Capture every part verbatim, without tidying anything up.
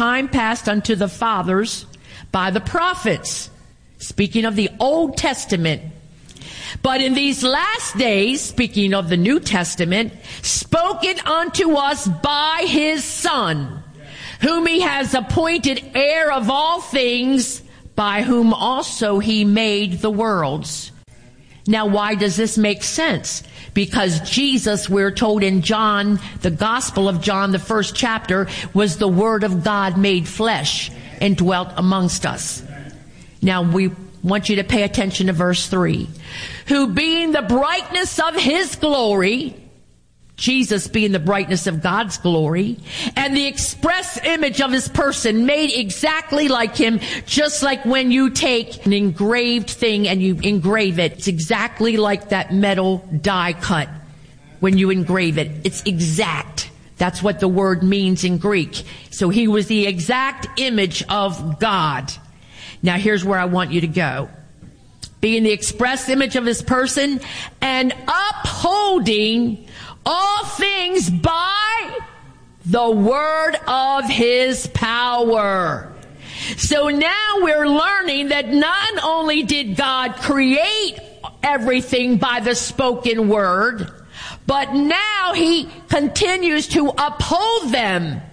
time past unto the fathers by the prophets, speaking of the Old Testament. But in these last days, speaking of the New Testament, spoken unto us by his Son, whom he has appointed heir of all things, by whom also he made the worlds. Now, why does this make sense? Because Jesus, we're told in John, the Gospel of John, the first chapter, was the Word of God made flesh and dwelt amongst us. Now, we want you to pay attention to verse three. Who being the brightness of his glory, Jesus being the brightness of God's glory, and the express image of his person, made exactly like him, just like when you take an engraved thing and you engrave it. It's exactly like that metal die cut when you engrave it. It's exact. That's what the word means in Greek. So he was the exact image of God. Now here's where I want you to go. Being the express image of his person, and upholding all things by the word of his power. So now we're learning that not only did God create everything by the spoken word, but now he continues to uphold them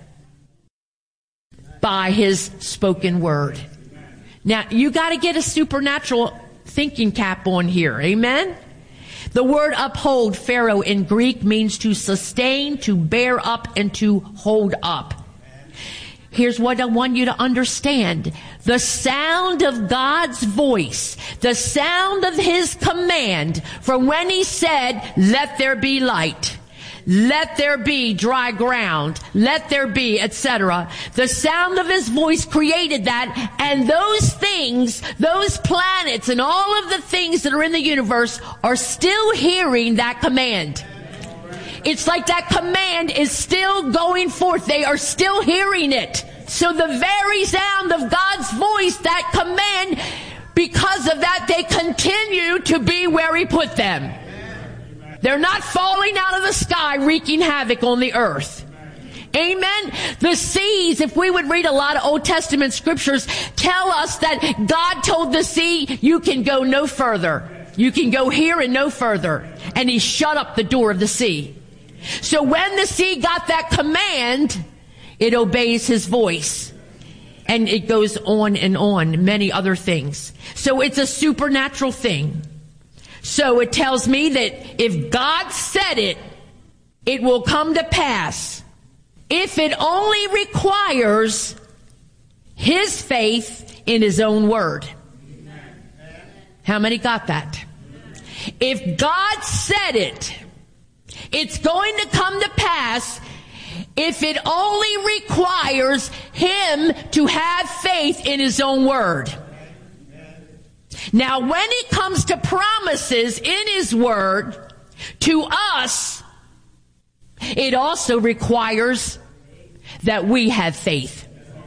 by his spoken word. Now, you got to get a supernatural thinking cap on here. Amen? The word uphold, pharaoh, in Greek means to sustain, to bear up, and to hold up. Here's what I want you to understand. The sound of God's voice, the sound of his command, from when he said, let there be light, let there be dry ground, let there be, et cetera. The sound of his voice created that, and those things, those planets, and all of the things that are in the universe are still hearing that command. It's like that command is still going forth. They are still hearing it. So the very sound of God's voice, that command, because of that, they continue to be where he put them. They're not falling out of the sky, wreaking havoc on the earth. Amen. The seas, if we would read a lot of Old Testament scriptures, tell us that God told the sea, you can go no further. You can go here and no further. And he shut up the door of the sea. So when the sea got that command, it obeys his voice. And it goes on and on, many other things. So it's a supernatural thing. So it tells me that if God said it, it will come to pass. If it only requires his faith in his own word. How many got that? If God said it, it's going to come to pass if it only requires him to have faith in his own word. Now, when it comes to promises in his word to us, it also requires that we have faith.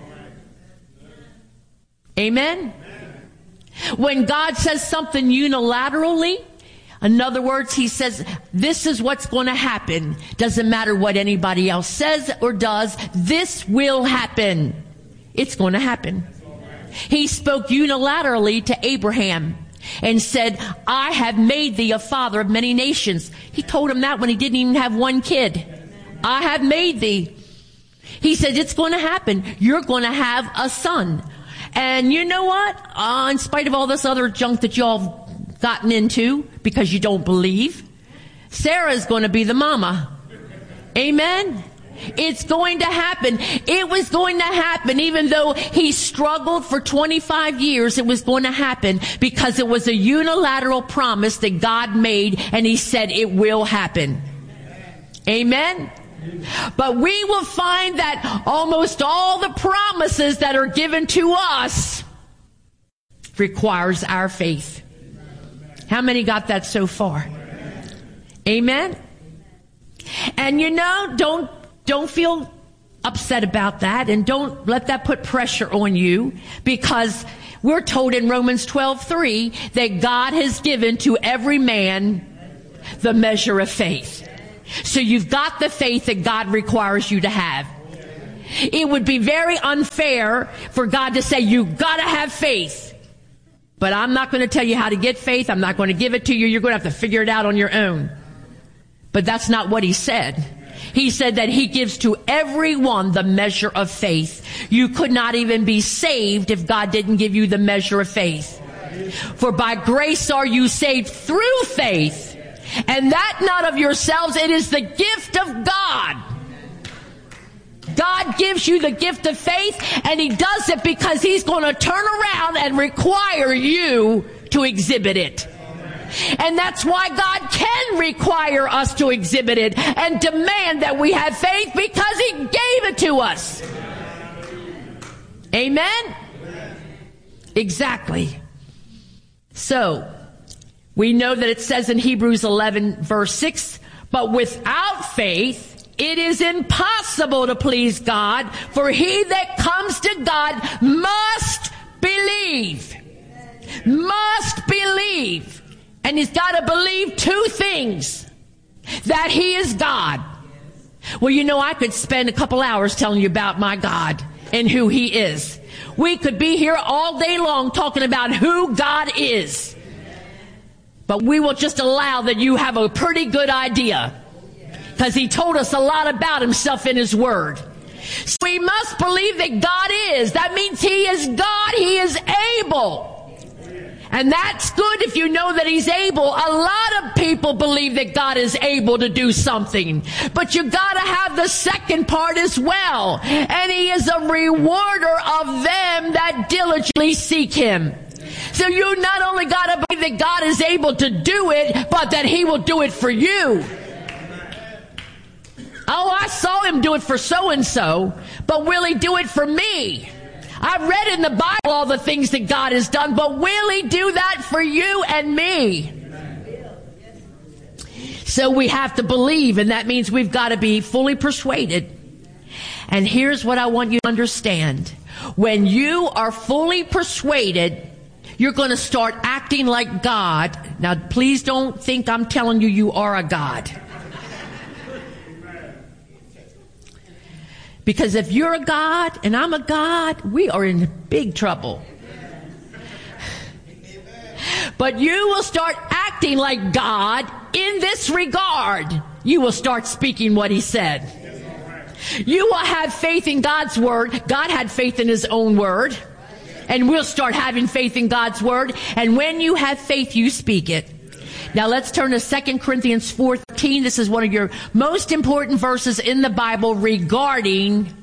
Amen? When God says something unilaterally, in other words, he says, this is what's going to happen. Doesn't matter what anybody else says or does. This will happen. It's going to happen. He spoke unilaterally to Abraham and said, I have made thee a father of many nations. He told him that when he didn't even have one kid. I have made thee. He said, it's going to happen. You're going to have a son. And you know what? Uh, in spite of all this other junk that y'all gotten into because you don't believe, Sarah's going to be the mama. Amen? It's going to happen. It was going to happen. Even though he struggled for twenty-five years, it was going to happen because it was a unilateral promise that God made, and he said it will happen. Amen? But we will find that almost all the promises that are given to us requires our faith. How many got that so far? Amen? And you know, don't Don't feel upset about that, and don't let that put pressure on you, because we're told in Romans twelve three that God has given to every man the measure of faith. So you've got the faith that God requires you to have. It would be very unfair for God to say, you gotta have faith. But I'm not going to tell you how to get faith. I'm not going to give it to you. You're going to have to figure it out on your own. But that's not what he said. He said that he gives to everyone the measure of faith. You could not even be saved if God didn't give you the measure of faith. For by grace are you saved through faith, and that not of yourselves. It is the gift of God. God gives you the gift of faith, and he does it because he's going to turn around and require you to exhibit it. And that's why God can require us to exhibit it and demand that we have faith, because he gave it to us. Amen? Exactly. So, we know that it says in Hebrews eleven verse six, but without faith, it is impossible to please God, for he that comes to God must believe. Must believe. And he's got to believe two things. That he is God. Well, you know, I could spend a couple hours telling you about my God and who he is. We could be here all day long talking about who God is. But we will just allow that you have a pretty good idea, because he told us a lot about himself in his word. So we must believe that God is. That means he is God. He is able. And that's good if you know that he's able. A lot of people believe that God is able to do something. But you gotta have the second part as well. And he is a rewarder of them that diligently seek him. So you not only gotta believe that God is able to do it, but that he will do it for you. Oh, I saw him do it for so-and-so, but will he do it for me? I've read in the Bible all the things that God has done, but will he do that for you and me? So we have to believe, and that means we've got to be fully persuaded. And here's what I want you to understand. When you are fully persuaded, you're going to start acting like God. Now, please don't think I'm telling you you are a God. Because if you're a God and I'm a God, we are in big trouble. But you will start acting like God in this regard. You will start speaking what he said. You will have faith in God's word. God had faith in his own word. And we'll start having faith in God's word. And when you have faith, you speak it. Now let's turn to Second Corinthians four thirteen. This is one of your most important verses in the Bible regarding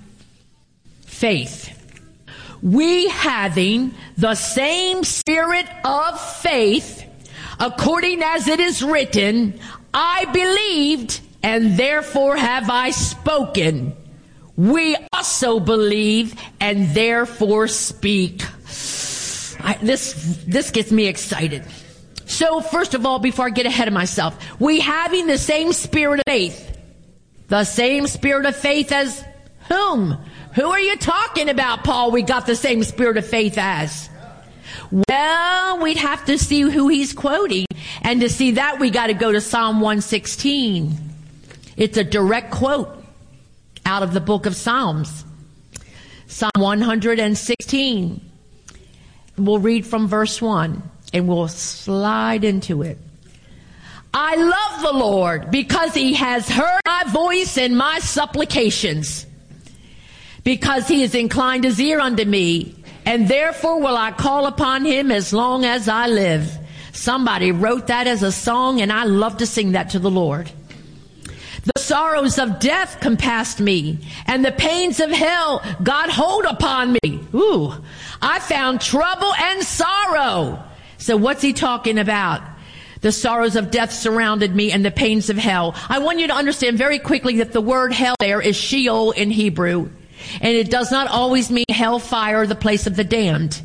faith. We having the same spirit of faith, according as it is written, I believed, and therefore have I spoken. We also believe, and therefore speak. I, this, this gets me excited. So first of all, before I get ahead of myself, we having the same spirit of faith. The same spirit of faith as whom? Who are you talking about, Paul? We got the same spirit of faith as. Well, we'd have to see who he's quoting. And to see that, we got to go to Psalm one sixteen. It's a direct quote out of the book of Psalms. Psalm one sixteen. We'll read from verse one. And we'll slide into it. I love the Lord because he has heard my voice and my supplications. Because he has inclined his ear unto me. And therefore will I call upon him as long as I live. Somebody wrote that as a song, and I love to sing that to the Lord. The sorrows of death compassed me, and the pains of hell got hold upon me. Ooh, I found trouble and sorrow. So what's he talking about? The sorrows of death surrounded me and the pains of hell. I want you to understand very quickly that the word hell there is Sheol in Hebrew. And it does not always mean hellfire, the place of the damned.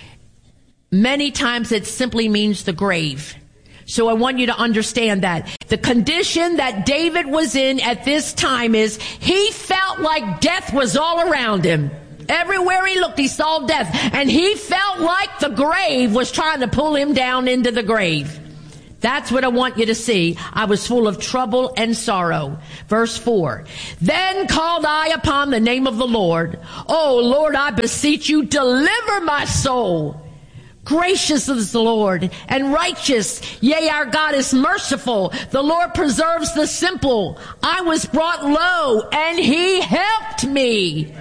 Many times it simply means the grave. So I want you to understand that. The condition that David was in at this time is he felt like death was all around him. Everywhere he looked, he saw death. And he felt like the grave was trying to pull him down into the grave. That's what I want you to see. I was full of trouble and sorrow. Verse four. Then called I upon the name of the Lord. Oh, Lord, I beseech you, deliver my soul. Gracious is the Lord and righteous. Yea, our God is merciful. The Lord preserves the simple. I was brought low and he helped me.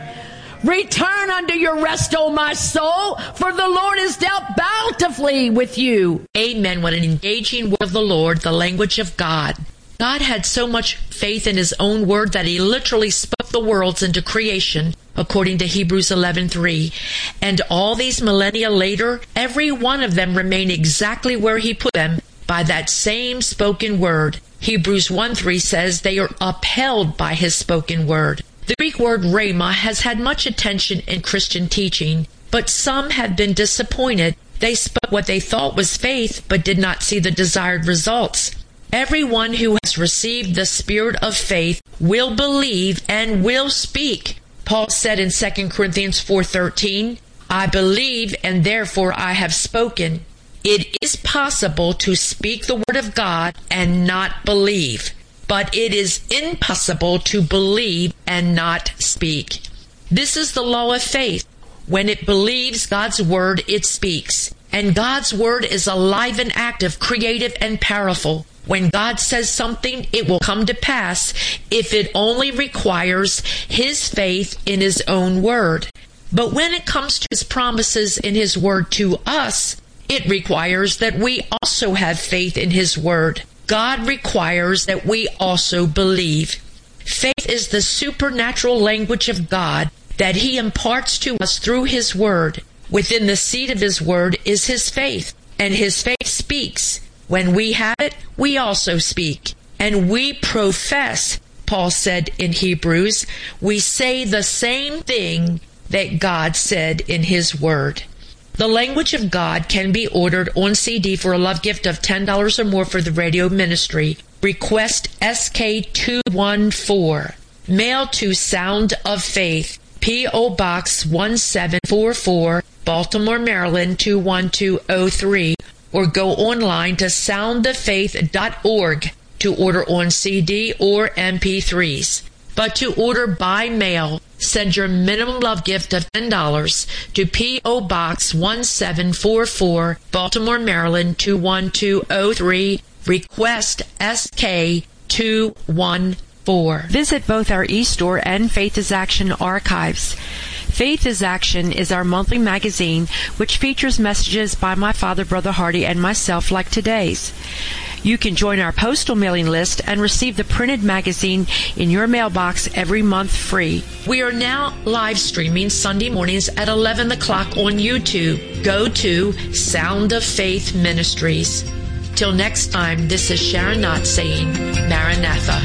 Return unto your rest, O my soul, for the Lord has dealt bountifully with you. Amen. What an engaging word of the Lord, the language of God. God had so much faith in his own word that he literally spoke the worlds into creation, according to Hebrews eleven three. And all these millennia later, every one of them remain exactly where he put them by that same spoken word. Hebrews one three says they are upheld by his spoken word. The Greek word rhema has had much attention in Christian teaching, but some have been disappointed. They spoke what they thought was faith, but did not see the desired results. Everyone who has received the spirit of faith will believe and will speak. Paul said in Second Corinthians four thirteen, I believe and therefore I have spoken. It is possible to speak the word of God and not believe. But it is impossible to believe and not speak. This is the law of faith. When it believes God's word, it speaks. And God's word is alive and active, creative and powerful. When God says something, it will come to pass if it only requires his faith in his own word. But when it comes to his promises in his word to us, it requires that we also have faith in his word. God requires that we also believe. Faith is the supernatural language of God that he imparts to us through his word. Within the seed of his word is his faith, and his faith speaks. When we have it, we also speak. And we profess, Paul said in Hebrews, we say the same thing that God said in his word. The language of God can be ordered on C D for a love gift of ten dollars or more for the radio ministry. Request S K two one four. Mail to Sound of Faith, P O Box one seven four four, Baltimore, Maryland two one two zero three. Or go online to sound of faith dot org to order on C D or M P threes. But to order by mail, send your minimum love gift of ten dollars to P O Box one seven four four, Baltimore, Maryland two one two zero three. Request S K two one four. Visit both our eStore and Faith is Action archives. Faith is Action is our monthly magazine which features messages by my father, Brother Hardy, and myself like today's. You can join our postal mailing list and receive the printed magazine in your mailbox every month free. We are now live streaming Sunday mornings at eleven o'clock on YouTube. Go to Sound of Faith Ministries. Till next time, this is Sharon Knott saying, Maranatha.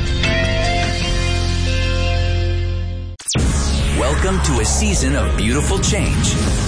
Welcome to a season of beautiful change.